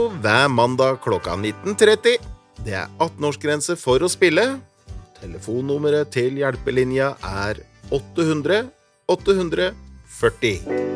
hver mandag klokka 19:30. Det 18-årsgrense for å spille. Telefonnummeret til hjelpelinja 800 840.